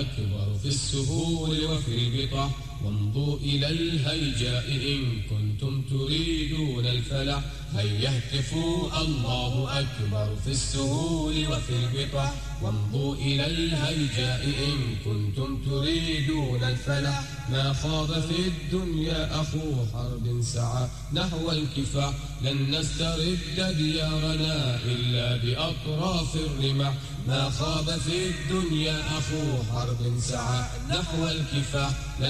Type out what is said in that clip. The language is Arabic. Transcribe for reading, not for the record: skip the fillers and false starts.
أكبر في السهول وفي البطح وامضوا إلى الهيجاء إن كنتم تريدون الفلاح هيا اهتفوا الله أكبر في السهول وفي البطح وامضوا إلى الهيجاء إن كنتم تريدون الفلاح ما خاض في الدنيا أخو حرب سعى نحو الكفاح لن نسترد ديارنا إلا بأطراف الرماح ما خاض في الدنيا أخو حرب سعى نحو الكفاح